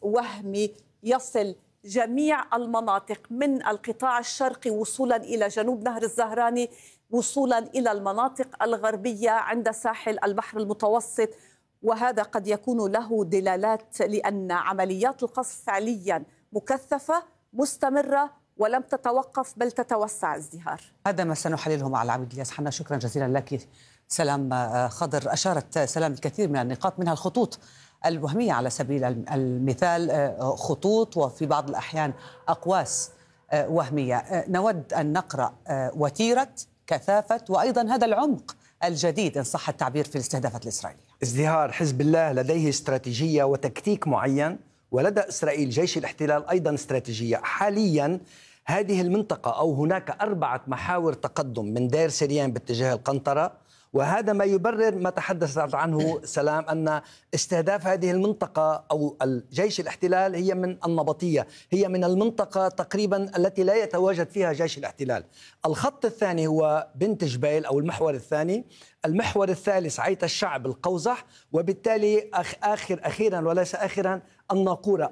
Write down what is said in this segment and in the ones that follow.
وهمي يصل جميع المناطق من القطاع الشرقي وصولا إلى جنوب نهر الزهراني، وصولا إلى المناطق الغربية عند ساحل البحر المتوسط. وهذا قد يكون له دلالات، لأن عمليات القصف فعليا مكثفة مستمرة ولم تتوقف بل تتوسع ازدهار. هذا ما سنحلله مع العميد إلياس حنا. شكرا جزيلا لك. سلام خضر، أشارت سلام الكثير من النقاط، منها الخطوط الوهمية على سبيل المثال، خطوط وفي بعض الأحيان أقواس وهمية. نود أن نقرأ وتيرة، كثافة، وأيضا هذا العمق الجديد إن صح التعبير في الاستهدافات الإسرائيلية. ازدهار حزب الله لديه استراتيجية وتكتيك معين، ولدى إسرائيل جيش الاحتلال أيضا استراتيجية. حاليا هذه المنطقة أو هناك 4 محاور تقدم من دير سريان باتجاه القنطرة، وهذا ما يبرر ما تحدثت عنه سلام، أن استهداف هذه المنطقة أو الجيش الاحتلال هي من النبطية، هي من المنطقة تقريبا التي لا يتواجد فيها جيش الاحتلال. الخط الثاني هو بنت جبيل أو المحور الثاني. المحور الثالث عيت الشعب القوزح، وبالتالي أخيرا وليس آخرا الناقورة.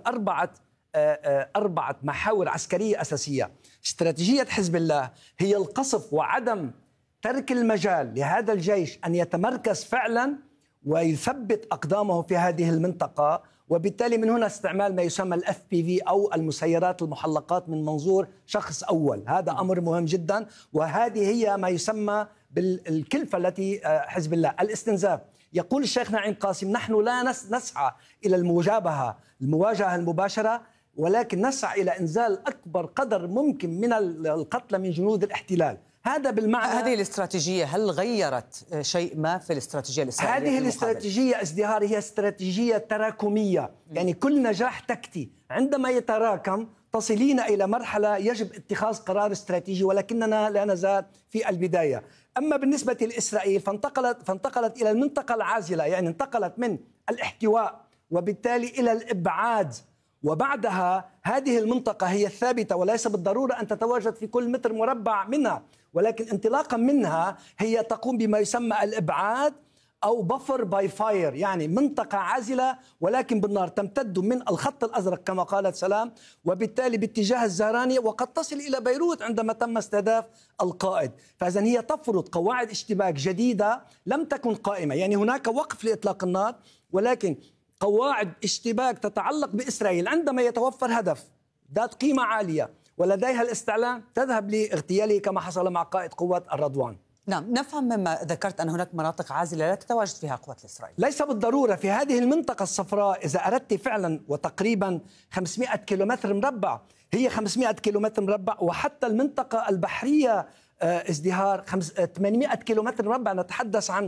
4 محاور عسكرية أساسية. استراتيجية حزب الله هي القصف وعدم ترك المجال لهذا الجيش أن يتمركز فعلا ويثبت أقدامه في هذه المنطقة، وبالتالي من هنا استعمال ما يسمى الFPV أو المسيرات المحلقات من منظور شخص أول. هذا أمر مهم جدا، وهذه هي ما يسمى بالكلفة التي حزب الله الاستنزاف. يقول الشيخ نعيم قاسم: نحن لا نسعى إلى المواجهة المباشرة، ولكن نسعى إلى إنزال أكبر قدر ممكن من القتلى من جنود الاحتلال. هذا بالمعنى هذه الاستراتيجية هل غيرت شيء ما في الاستراتيجية الإسرائيلية؟ هذه الاستراتيجية ازدهار هي استراتيجية تراكمية، يعني كل نجاح تكتي عندما يتراكم تصلين إلى مرحلة يجب اتخاذ قرار استراتيجي، ولكننا لا نزال في البداية. أما بالنسبة لإسرائيل فانتقلت إلى المنطقة العازلة، يعني انتقلت من الاحتواء وبالتالي إلى الإبعاد، وبعدها هذه المنطقة هي الثابتة، وليس بالضرورة أن تتواجد في كل متر مربع منها، ولكن انطلاقا منها هي تقوم بما يسمى الإبعاد أو بفر باي فاير، يعني منطقة عازلة ولكن بالنار تمتد من الخط الأزرق كما قالت سلام، وبالتالي باتجاه الزهراني، وقد تصل إلى بيروت عندما تم استهداف القائد. فإذا هي تفرض قواعد اشتباك جديدة لم تكن قائمة، يعني هناك وقف لإطلاق النار، ولكن قواعد اشتباك تتعلق بإسرائيل عندما يتوفر هدف ذات قيمة عالية ولديها الاستعلام تذهب لاغتياله كما حصل مع قائد قوات الرضوان. نعم، نفهم مما ذكرت أن هناك مناطق عازلة لا تتواجد فيها قوات الإسرائيل. ليس بالضرورة. في هذه المنطقة الصفراء إذا أردت فعلا، وتقريبا 500 كيلومتر مربع، هي 500 كيلومتر مربع، وحتى المنطقة البحرية ازدهار 800 كيلومتر مربع، نتحدث عن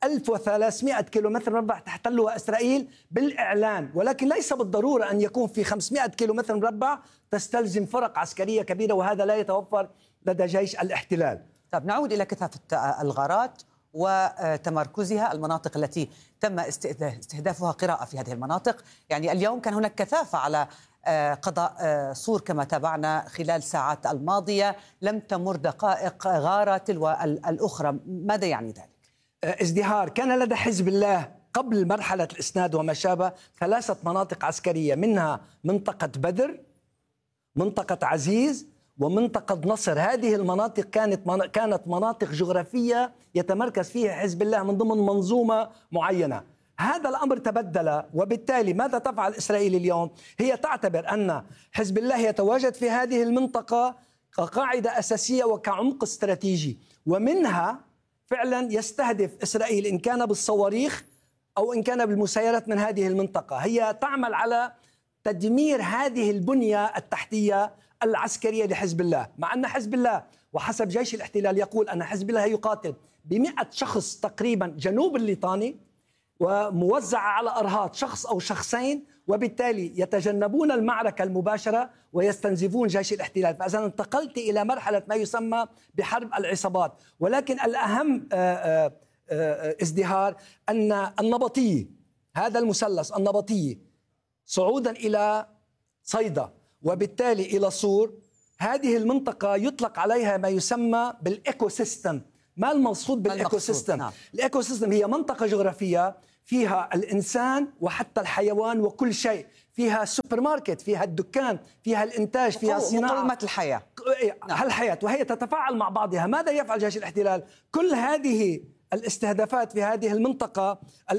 1300 كيلومتر مربع تحتلها إسرائيل بالإعلان، ولكن ليس بالضرورة أن يكون في 500 كيلومتر مربع تستلزم فرق عسكرية كبيرة، وهذا لا يتوفر لدى جيش الاحتلال. طب نعود إلى كثافة الغارات وتمركزها، المناطق التي تم استهدافها قراءة في هذه المناطق. يعني اليوم كان هناك كثافة على قضاء صور كما تابعنا خلال الساعات الماضية، لم تمر دقائق غارة تلو الأخرى. ماذا يعني ذلك؟ ازدهار كان لدى حزب الله قبل مرحلة الإسناد وما شابه 3 مناطق عسكرية، منها منطقة بدر، منطقة عزيز، ومنطقة نصر. هذه المناطق كانت مناطق جغرافية يتمركز فيها حزب الله من ضمن منظومة معينة. هذا الأمر تبدل، وبالتالي ماذا تفعل إسرائيل اليوم؟ هي تعتبر أن حزب الله يتواجد في هذه المنطقة كقاعدة أساسية وكعمق استراتيجي، ومنها فعلا يستهدف إسرائيل إن كان بالصواريخ أو إن كان بالمسيرات من هذه المنطقة. هي تعمل على تدمير هذه البنية التحتية العسكرية لحزب الله، مع أن حزب الله وحسب جيش الاحتلال يقول أن حزب الله يقاتل ب100 شخص تقريبا جنوب الليطاني، وموزعة على أرهاط شخص أو شخصين، وبالتالي يتجنبون المعركة المباشرة ويستنزفون جيش الاحتلال. فإذا انتقلت إلى مرحلة ما يسمى بحرب العصابات. ولكن الأهم ازدهار أن النبطي، هذا المثلث النبطي صعودا إلى صيدا وبالتالي إلى صور، هذه المنطقة يطلق عليها ما يسمى بالإيكو سيستم. ما المقصود بالإيكو سيستم؟ نعم. الإيكو سيستم هي منطقة جغرافية فيها الإنسان وحتى الحيوان وكل شيء، فيها السوبر ماركت، فيها الدكان، فيها الإنتاج، فيها الصناعة، مقومة الحياة. هالحياة، وهي تتفاعل مع بعضها. ماذا يفعل جيش الاحتلال؟ كل هذه الاستهدافات في هذه المنطقة،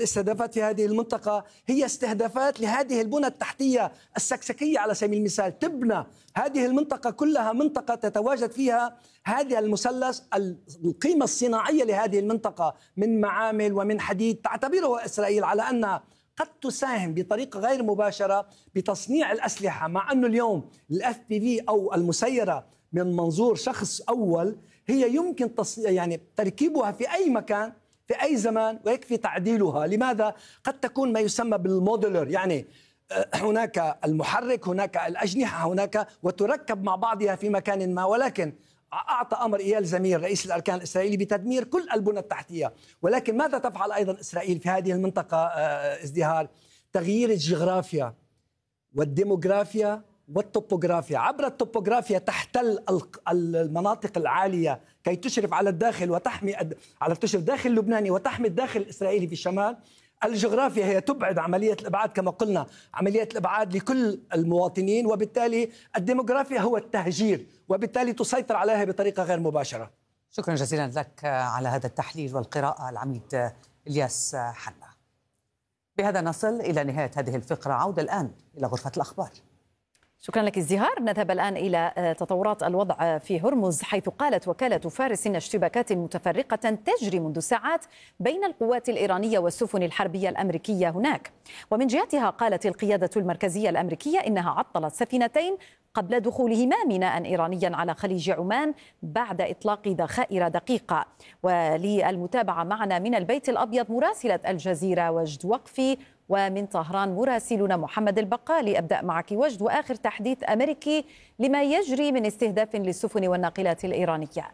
هي استهدافات لهذه البنى التحتية السكسكية. على سبيل المثال تبنى هذه المنطقة كلها منطقة تتواجد فيها هذا المثلث. القيمة الصناعية لهذه المنطقة من معامل ومن حديد تعتبره إسرائيل على أنها قد تساهم بطريقة غير مباشرة بتصنيع الأسلحة، مع أنه اليوم الFPV أو المسيرة من منظور شخص أول هي يمكن يعني تركيبها في أي مكان في أي زمان ويكفي تعديلها. لماذا؟ قد تكون ما يسمى بالموديلر، يعني هناك المحرك، هناك الأجنحة، هناك وتركب مع بعضها في مكان ما. ولكن أعطى أمر إيال زمير رئيس الأركان الإسرائيلي بتدمير كل البنى التحتية. ولكن ماذا تفعل أيضا إسرائيل في هذه المنطقة؟ ازدهار تغيير الجغرافيا والديموغرافيا والتوبوغرافيا. عبر التوبوغرافيا تحتل المناطق العالية كي تشرف على الداخل وتحمي على تشرف داخل اللبناني وتحمي الداخل الإسرائيلي في الشمال. الجغرافيا هي تبعد عملية الإبعاد كما قلنا، عملية الإبعاد لكل المواطنين، وبالتالي الديموغرافيا هو التهجير، وبالتالي تسيطر عليها بطريقة غير مباشرة. شكرا جزيلا لك على هذا التحليل والقراءة العميد إلياس حنا. بهذا نصل إلى نهاية هذه الفقرة. عودة الآن إلى غرفة الأخبار. شكرا لك ازدهار. نذهب الآن إلى تطورات الوضع في هرمز، حيث قالت وكالة فارس إن اشتباكات متفرقة تجري منذ ساعات بين القوات الإيرانية والسفن الحربية الأمريكية هناك. ومن جهتها قالت القيادة المركزية الأمريكية إنها عطلت سفينتين قبل دخولهما ميناء إيرانيا على خليج عمان بعد إطلاق ذخائر دقيقة. وللمتابعة معنا من البيت الأبيض مراسلة الجزيرة وجد وقفي، ومن طهران مراسلنا محمد البقالي. أبدأ معك وجد، وآخر تحديث أمريكي لما يجري من استهداف للسفن والناقلات الإيرانية.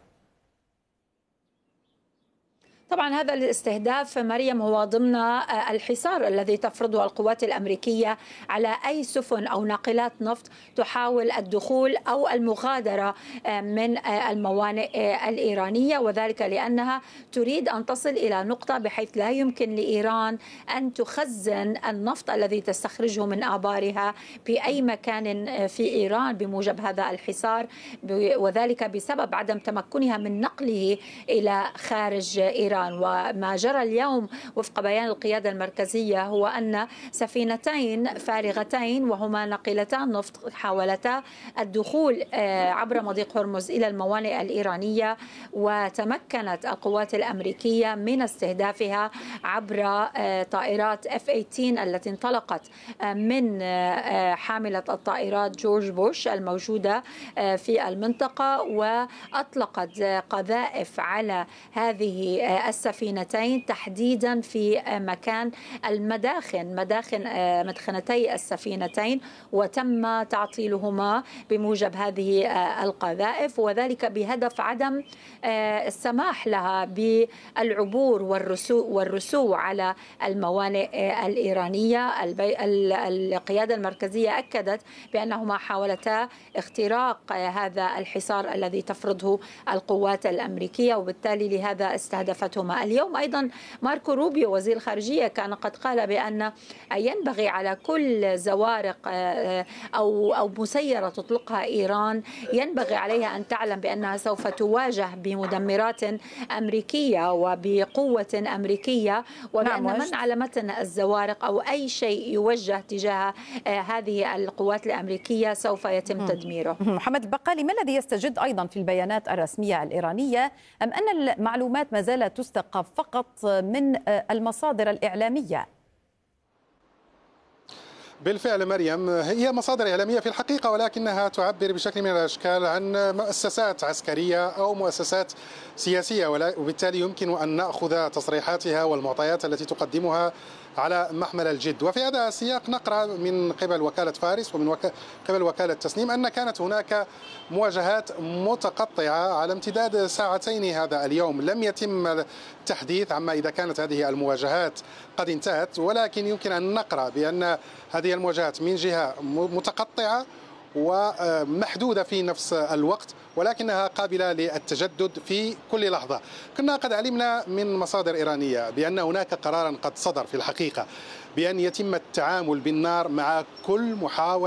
طبعا هذا الاستهداف مريم هو ضمن الحصار الذي تفرضه القوات الأمريكية على أي سفن أو ناقلات نفط تحاول الدخول أو المغادرة من الموانئ الإيرانية، وذلك لأنها تريد أن تصل إلى نقطة بحيث لا يمكن لإيران أن تخزن النفط الذي تستخرجه من آبارها في أي مكان في إيران بموجب هذا الحصار، وذلك بسبب عدم تمكنها من نقله إلى خارج إيران. وما جرى اليوم وفق بيان القيادة المركزية هو أن سفينتين فارغتين وهما ناقلتان نفط حاولتا الدخول عبر مضيق هرمز إلى الموانئ الإيرانية، وتمكنت القوات الأمريكية من استهدافها عبر طائرات F-18 التي انطلقت من حاملة الطائرات جورج بوش الموجودة في المنطقة، وأطلقت قذائف على هذه السفينتين تحديدا في مكان مداخن مدخنتي السفينتين، وتم تعطيلهما بموجب هذه القذائف، وذلك بهدف عدم السماح لها بالعبور والرسو على الموانئ الإيرانية. القيادة المركزية أكدت بأنهما حاولتا اختراق هذا الحصار الذي تفرضه القوات الأمريكية، وبالتالي لهذا استهدفتهما. اليوم أيضا ماركو روبيو وزير الخارجية كان قد قال بأن ينبغي على كل زوارق أو مسيرة تطلقها إيران ينبغي عليها أن تعلم بأنها سوف تواجه بمدمرات أمريكية وبقوة أمريكية، وبأن من على متن الزوارق أو أي شيء يوجه تجاه هذه القوات الأمريكية سوف يتم تدميره. محمد البقالي، ما الذي يستجد أيضا في البيانات الرسمية الإيرانية، أم أن المعلومات ما زالت تستقى فقط من المصادر الإعلامية؟ بالفعل مريم، هي مصادر إعلامية في الحقيقة، ولكنها تعبر بشكل من الأشكال عن مؤسسات عسكرية أو مؤسسات سياسية، وبالتالي يمكن أن نأخذ تصريحاتها والمعطيات التي تقدمها على محمل الجد. وفي هذا السياق نقرأ من قبل وكالة فارس ومن قبل وكالة تسنيم أن كانت هناك مواجهات متقطعة على امتداد ساعتين هذا اليوم. لم يتم التحديث عما إذا كانت هذه المواجهات قد انتهت، ولكن يمكن أن نقرأ بأن هذه المواجهات من جهة متقطعة ومحدودة في نفس الوقت، ولكنها قابلة للتجدد في كل لحظة. كنا قد علمنا من مصادر إيرانية بأن هناك قرارا قد صدر في الحقيقة بأن يتم التعامل بالنار مع كل محاولة